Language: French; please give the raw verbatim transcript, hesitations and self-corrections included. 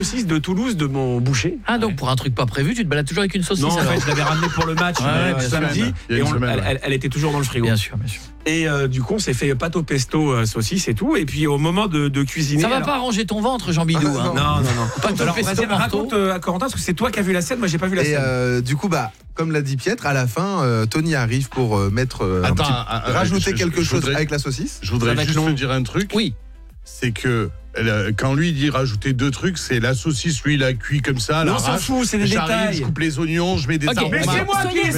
saucisse de Toulouse de mon boucher. Ah, donc pour un truc pas prévu, tu te balades toujours avec une saucisse. Non, en alors. fait, je l'avais ramené pour le match Ouais, euh, bien sûr, samedi il y a et une on- semaine, elle, ouais. elle- elle était toujours dans le frigo. Bien sûr, bien sûr. Et euh, du coup, on s'est fait pâte au pesto, euh, saucisse et tout. Et puis au moment de, de cuisiner. Ça va alors- pas arranger ton ventre, Jean Bidou. Hein. Non, non, non. Pas de Alors, pesto vas-y, marteau. raconte euh, à Corentin, parce que c'est toi qui as vu la scène, moi j'ai pas vu la Et scène. euh, du coup, bah, comme l'a dit Pietre, à la fin, euh, Tony arrive pour euh, mettre, euh, un Attends, petit- ah, ah, rajouter je- quelque je chose voudrais- avec la saucisse. Je voudrais Ça va être juste long. te dire un truc. Oui. C'est que elle, euh, quand lui dit rajouter deux trucs, c'est la saucisse, lui il a cuit comme ça. Mais la on s'en arrache. fout, c'est des J'arrive, détails. je coupe les oignons, je mets des Ok. aromates. Mais c'est moi qui ai